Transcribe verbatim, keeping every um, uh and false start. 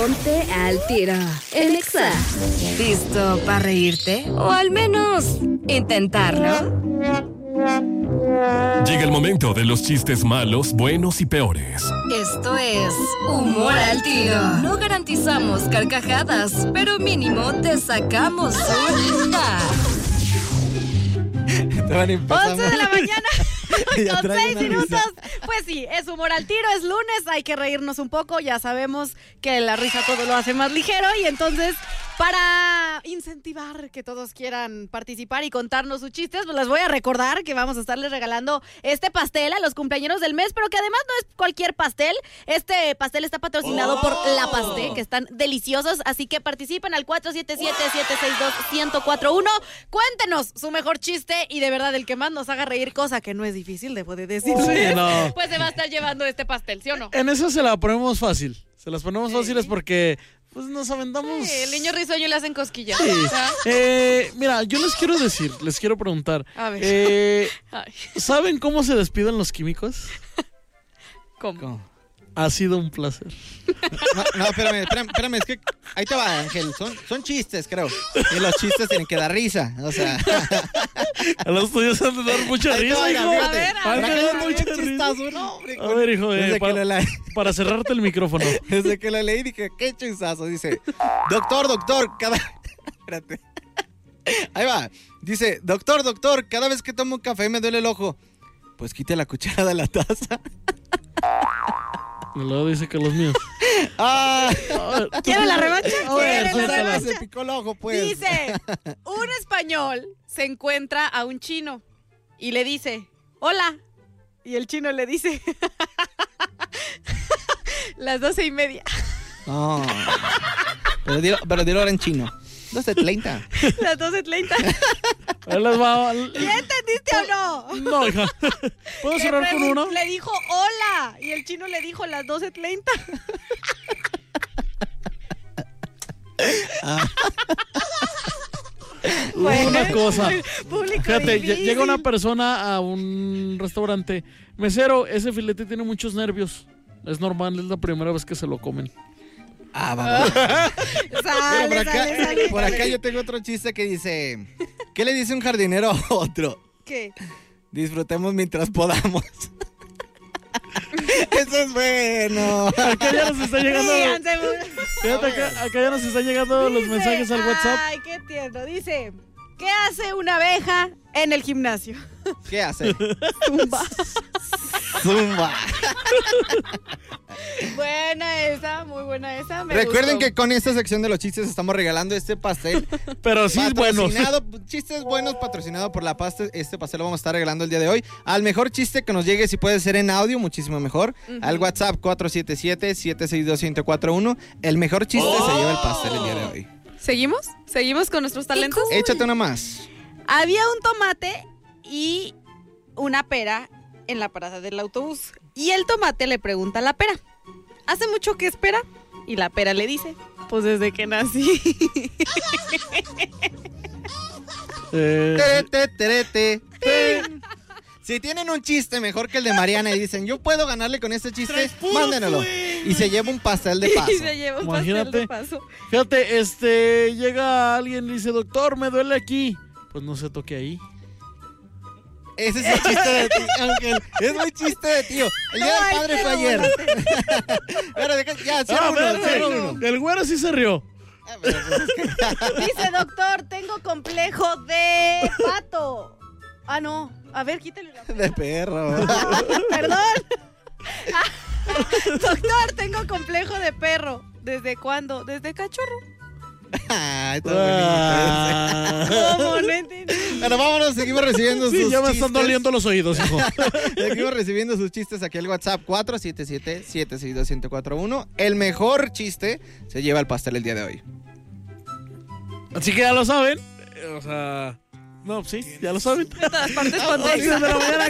Ponte al tiro en Exa. ¿Listo para reírte? O al menos intentarlo. Llega el momento de los chistes malos, buenos y peores. Esto es Humor al Tiro. No garantizamos carcajadas, pero mínimo te sacamos una. once de la mañana con seis minutos. Risa. Pues sí, es Humor al Tiro, es lunes, hay que reírnos un poco. Ya sabemos que la risa todo lo hace más ligero. Y entonces, para incentivar que todos quieran participar y contarnos sus chistes, pues les voy a recordar que vamos a estarles regalando este pastel a los cumpleañeros del mes, pero que además no es cualquier pastel. Este pastel está patrocinado oh. por La Pasté, que están deliciosos. Así que participen al cuatro siete siete, siete seis dos, uno cero cuatro uno. Cuéntenos su mejor chiste y de verdad el que más nos haga reír, cosa que no es difícil, debo de decir. Sí, no. Pues se va a estar llevando este pastel, ¿sí o no? En eso se la ponemos fácil. Se las ponemos sí. fáciles porque pues nos aventamos. Sí, el niño risueño le hacen cosquillas. Sí. Eh, mira, yo les quiero decir, les quiero preguntar. A ver. Eh, ¿Saben cómo se despiden los químicos? ¿Cómo? ¿Cómo? Ha sido un placer. No, no, espérame, espérame, espérame, es que ahí te va, Ángel. Son, son chistes, creo. Y los chistes tienen que dar risa. O sea. A los tuyos han de dar mucha Ahí te risa, va, hijo. fíjate. A ver, a Han ver, de a dar ver, mucha Qué risa. chistazo, no, hombre. A ver, hijo, eh, Desde para, que la, para cerrarte el micrófono. desde que la leí dije, qué chistazo. Dice, doctor, doctor, cada... Espérate. Ahí va. Dice, doctor, doctor, cada vez que tomo un café me duele el ojo. Pues quite la cuchara de la taza. Y luego dice que los míos. Ah, ¿Quieren la revancha? A ver, ¿Quieren la suéltala. revancha? se picó el ojo, pues. Dice, un español se encuentra a un chino y le dice, hola. Y el chino le dice, las doce y media. No. Pero dilo, pero dilo ahora en chino. doce treinta. Las doce treinta. Ahí les va. ¿Ya entendiste o no? No, hija. ¿Puedo Que cerrar con pregun- uno? Le dijo hola y el chino le dijo las doce treinta. Bueno, Una cosa. público Fíjate, difícil. llega una persona a un restaurante. Mesero, ese filete tiene muchos nervios. Es normal, es la primera vez que se lo comen. Ah, vamos. Sale, Mira, por acá, sale, sale, por sale. acá yo tengo otro chiste que dice, ¿qué le dice un jardinero a otro? ¿Qué? Disfrutemos mientras podamos. Eso es bueno. Acá ya nos está llegando. Fíjense, Fíjate, acá, acá ya nos están llegando los dice, mensajes al WhatsApp. Ay, qué tierno. Dice, ¿qué hace una abeja en el gimnasio? ¿Qué hace? Zumba. Zumba. Buena esa, muy buena esa. Me Recuerden gustó. que con esta sección de los chistes estamos regalando este pastel. Pero sí es bueno. Patrocinado, chistes buenos patrocinado por La Pasta. Este pastel lo vamos a estar regalando el día de hoy. Al mejor chiste que nos llegue, si puede ser en audio, muchísimo mejor. Uh-huh. Al WhatsApp cuatro siete siete, siete seis dos, uno cero cuatro uno. El mejor chiste oh. se lleva el pastel el día de hoy. ¿Seguimos? ¿Seguimos con nuestros talentos? Cool. Échate una más. Había un tomate y una pera en la parada del autobús. Y el tomate le pregunta a la pera, ¿hace mucho que espera? Y la pera le dice, pues desde que nací. eh. Tere, tere, tere, tere. Si tienen un chiste mejor que el de Mariana y dicen, yo puedo ganarle con este chiste, mándenlo. Y se lleva un pastel de paso. Y se lleva un Imagínate, pastel de paso. Fíjate, este, llega alguien y dice, doctor, me duele aquí. Pues no se toque ahí. Ese es el chiste de ti, Ángel. Es muy chiste de tío. El día del padre fue ayer. Pero deja, ya, cierra Ah, uno, ver, cierra el, uno. el güero sí se rió. Dice, doctor, tengo complejo de pato. Ah, no. A ver, quítale la De perro. Perdón. Ah, doctor, tengo complejo de perro. ¿Desde cuándo? ¿Desde cachorro? Ah, está Ah. bonito. ¿Cómo? No entendí. Bueno, vámonos, seguimos recibiendo Sí, sus ya me chistes. están doliendo los oídos, hijo. Seguimos recibiendo sus chistes aquí al WhatsApp cuatro siete siete, siete seis dos, uno cero cuatro uno. El mejor chiste se lleva el pastel el día de hoy. Así que ya lo saben. O sea, no, sí, ya lo saben. De todas partes, A las ponte once de la mañana